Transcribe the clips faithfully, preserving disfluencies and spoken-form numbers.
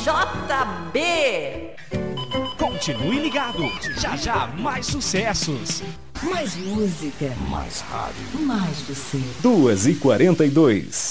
J B. Continue ligado, já já mais sucessos. Mais música, mais rádio, mais você. duas e quarenta e dois.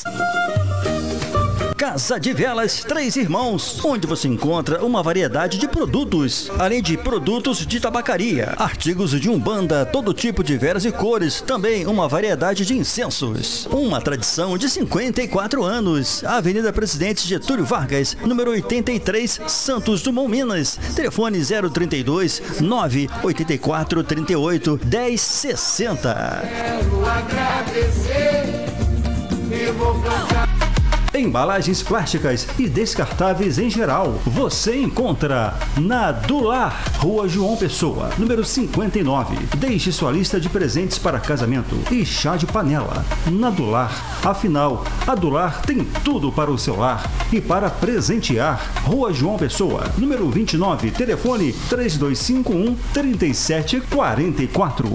Casa de Velas Três Irmãos, onde você encontra uma variedade de produtos, além de produtos de tabacaria, artigos de umbanda, todo tipo de velas e cores, também uma variedade de incensos. Uma tradição de cinquenta e quatro anos. Avenida Presidente Getúlio Vargas, número oitenta e três, Santos Dumont, Minas. Telefone zero trinta e dois, nove oito quatro, trinta e oito, dez sessenta. Quero agradecer e vou cantar. Embalagens plásticas e descartáveis em geral, você encontra na Dular, Rua João Pessoa, número cinquenta e nove. Deixe sua lista de presentes para casamento e chá de panela. Na Dular, afinal, a Dular tem tudo para o seu lar e para presentear. Rua João Pessoa, número vinte e nove, telefone três dois cinco um, três sete quatro quatro.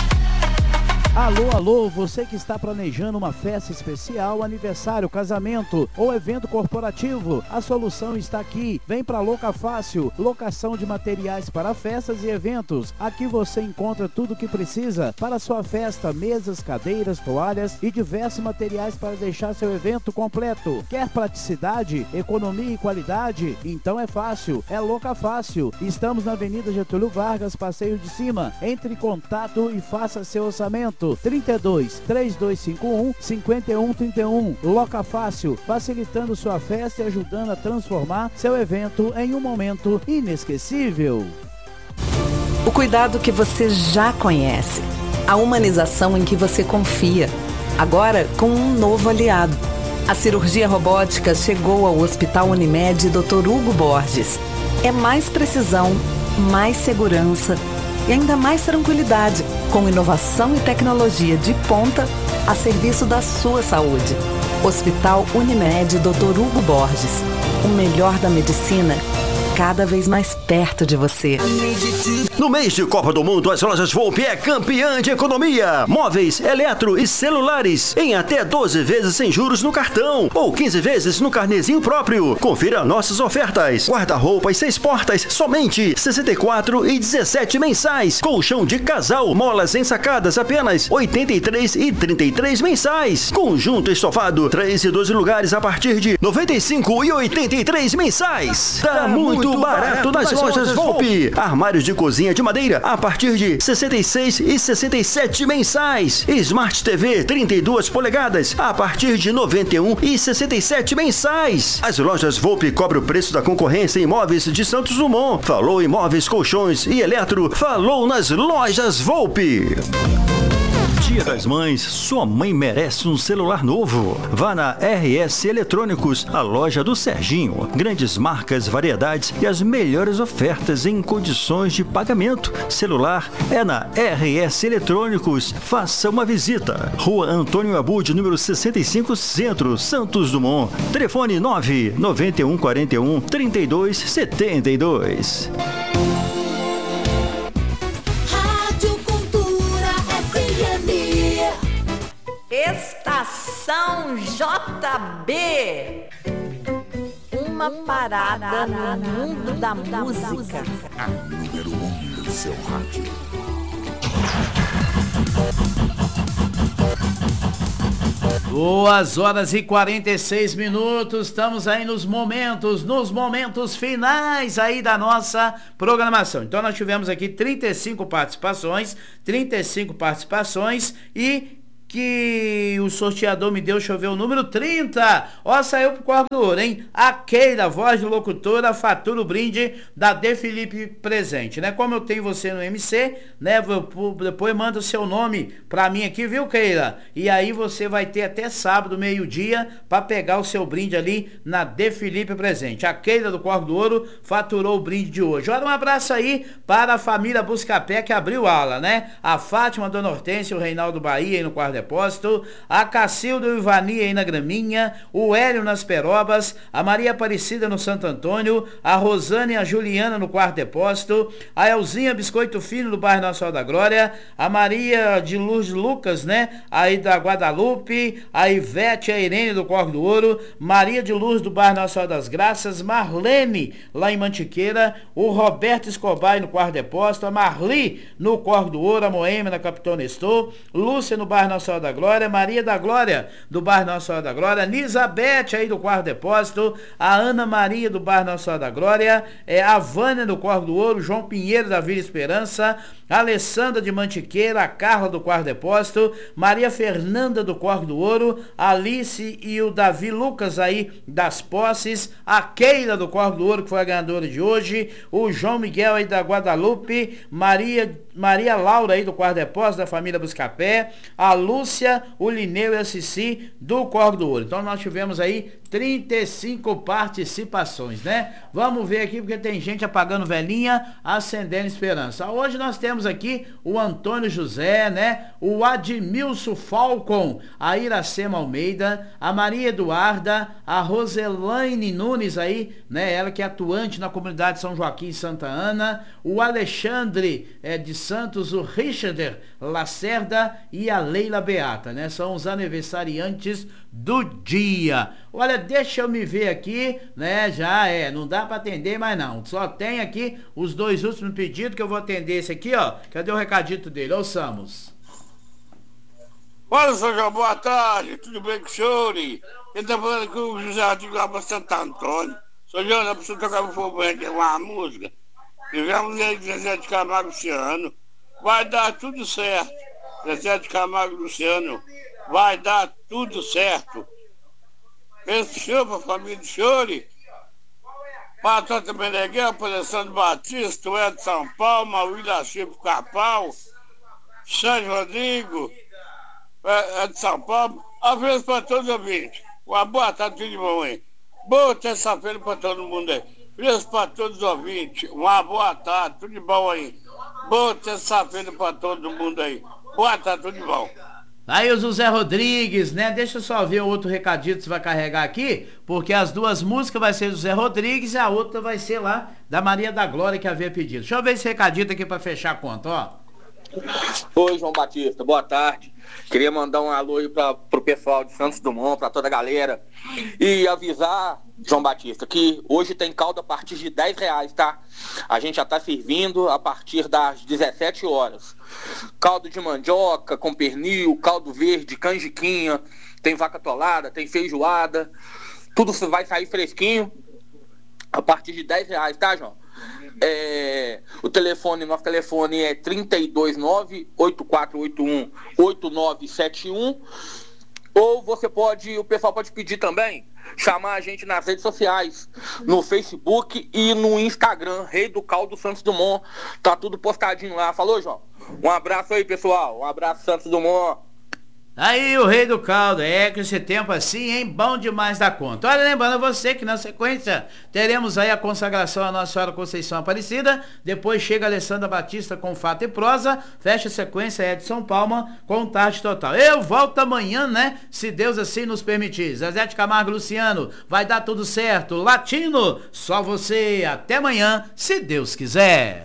Alô, alô, você que está planejando uma festa especial, aniversário, casamento ou evento corporativo, a solução está aqui. Vem para Loca Fácil, locação de materiais para festas e eventos. Aqui você encontra tudo o que precisa para sua festa, mesas, cadeiras, toalhas e diversos materiais para deixar seu evento completo. Quer praticidade, economia e qualidade? Então é fácil, é Loca Fácil. Estamos na Avenida Getúlio Vargas, Passeio de Cima. Entre em contato e faça seu orçamento. trinta e dois, três dois cinco um, cinco um três um. Loca Fácil, facilitando sua festa e ajudando a transformar seu evento em um momento inesquecível. O cuidado que você já conhece, a humanização em que você confia, agora com um novo aliado. A cirurgia robótica chegou ao Hospital Unimed doutor Hugo Borges. É mais precisão, mais segurança e ainda mais tranquilidade, com inovação e tecnologia de ponta a serviço da sua saúde. Hospital Unimed doutor Hugo Borges. O melhor da medicina, cada vez mais perto de você. No mês de Copa do Mundo, as lojas Volpe é campeã de economia. Móveis, eletro e celulares em até doze vezes sem juros no cartão ou quinze vezes no carnezinho próprio. Confira nossas ofertas. Guarda-roupas seis portas, somente sessenta e quatro e dezessete mensais. Colchão de casal, molas ensacadas, apenas oitenta e três e trinta e três mensais. Conjunto estofado, três e doze lugares a partir de noventa e cinco e oitenta e três mensais. Tá, tá muito, muito barato, barato nas lojas, lojas Volpe. Armários de cozinha de madeira a partir de sessenta e seis e sessenta e sete mensais. Smart T V trinta e duas polegadas a partir de noventa e um e sessenta e sete mensais. As lojas Volpe cobram o preço da concorrência em imóveis de Santos Dumont. Falou imóveis, colchões e eletro, falou nas lojas Volpe. Dia das Mães, sua mãe merece um celular novo. Vá na R S Eletrônicos, a loja do Serginho. Grandes marcas, variedades e as melhores ofertas em condições de pagamento. Celular é na R S Eletrônicos. Faça uma visita. Rua Antônio Abud, número sessenta e cinco, Centro, Santos Dumont. Telefone nove nove um quatro um, três dois sete dois. Estação J B. Uma parada no mundo da música. A número um do seu rádio. Duas horas e quarenta e seis minutos, estamos aí nos momentos, nos momentos finais aí da nossa programação. Então nós tivemos aqui trinta e cinco participações, trinta e cinco participações e que o sorteador me deu, deixa eu ver o número trinta. Ó, saiu pro quarto do ouro, hein? A Keila, voz de locutora, fatura o brinde da De Felipe Presente, né? Como eu tenho você no M C, né? Depois manda o seu nome pra mim aqui, viu, Keila? E aí você vai ter até sábado, meio-dia, pra pegar o seu brinde ali na De Felipe Presente. A Keila do Quarto do Ouro faturou o brinde de hoje. Olha, um abraço aí para a família Buscapé que abriu aula, né? A Fátima, a Dona Hortência, o Reinaldo Bahia aí no Quarto Depósito, a Cacildo e o Ivani aí na Graminha, o Hélio nas Perobas, a Maria Aparecida no Santo Antônio, a Rosane e a Juliana no Quarto Depósito, a Elzinha Biscoito Fino do bairro Nossa Senhora da Glória, a Maria de Luz Lucas, né, aí da Guadalupe, a Ivete e a Irene do Corvo do Ouro, Maria de Luz do bairro Nossa Senhora das Graças, Marlene lá em Mantiqueira, o Roberto Escobar no Quarto Depósito, a Marli no Corvo do Ouro, a Moema na Capitão Nestor, Lúcia no bairro Nossa Senhora da Glória, Maria da Glória do bairro Nossa Senhora da Glória, Nisabete aí do Quarto Depósito, a Ana Maria do bairro Nossa Senhora da Glória, é, a Vânia do Corvo do Ouro, João Pinheiro da Vila Esperança, a Alessandra de Mantiqueira, a Carla do Quarto Depósito, Maria Fernanda do Corvo do Ouro, a Alice e o Davi Lucas aí das Posses, a Keila do Corvo do Ouro, que foi a ganhadora de hoje, o João Miguel aí da Guadalupe, Maria, Maria Laura aí do Quarto Depósito, da família Buscapé, a Lúcia, o Lineu e a Cici do Corvo do Ouro. Então nós tivemos aí trinta e cinco participações, né? Vamos ver aqui, porque tem gente apagando velhinha, acendendo esperança. Hoje nós temos aqui o Antônio José, né? O Admilson Falcon, a Iracema Almeida, a Maria Eduarda, a Roselaine Nunes aí, né? Ela que é atuante na comunidade São Joaquim e Santa Ana, o Alexandre é, de Santos, o Richard Lacerda e a Leila Beata, né? São os aniversariantes do dia. Olha, deixa eu me ver aqui, né? Já é, não dá para atender mais não. Só tem aqui os dois últimos pedidos que eu vou atender. Esse aqui, ó. Cadê o recadito dele? Ouçamos. Olha, São João, boa tarde. Tudo bem com o senhor? Ele tá falando que o José Artigo lá para Santo Antônio. São João, não precisa tocar por favor uma música. Tivemos aí Zezé de Camargo Luciano. Vai dar tudo certo. Zezé de Camargo Luciano. Vai dar tudo certo. Esse senhor, para a família do senhor, para a Tota Meneghel, para Alessandro Batista, o Ed São Paulo, o William Chico Capal, Sérgio Rodrigo, Ed São Paulo, abraço para todos os ouvintes. Uma boa tarde, tudo de bom aí. Boa terça-feira para todo mundo aí. Abraço para todos os ouvintes. Uma boa tarde, tudo de bom aí. Boa terça-feira para todo mundo aí. Boa tarde, tudo de bom. Aí o José Rodrigues, né? Deixa eu só ver o outro recadito que você vai carregar aqui, porque as duas músicas vai ser do José Rodrigues e a outra vai ser lá da Maria da Glória que havia pedido. Deixa eu ver esse recadito aqui para fechar a conta, ó. Oi, João Batista, boa tarde. Queria mandar um alô aí para pro pessoal de Santos Dumont, para toda a galera. E avisar, João Batista, que hoje tem caldo a partir de dez reais, tá? A gente já tá servindo a partir das dezessete horas. Caldo de mandioca, com pernil, caldo verde, canjiquinha, tem vaca atolada, tem feijoada. Tudo vai sair fresquinho a partir de dez reais, tá, João? É, o telefone, nosso telefone é trinta e dois nove, oito quatro oito um, oito nove sete um. Ou você pode, o pessoal pode pedir também, chamar a gente nas redes sociais, no Facebook e no Instagram, Rei do Caldo Santos Dumont. Tá tudo postadinho lá. Falou, João? Um abraço aí, pessoal. Um abraço, Santos Dumont. Aí o Rei do Caldo, é que esse tempo assim, hein, bom demais da conta. Olha, lembrando a você que na sequência teremos aí a consagração à Nossa Senhora Conceição Aparecida, depois chega a Alessandra Batista com Fato e Prosa, fecha a sequência Edson Palma com Tarde Total. Eu volto amanhã, né, se Deus assim nos permitir. Zezé de Camargo Luciano, vai dar tudo certo. Latino, só você, até amanhã, se Deus quiser.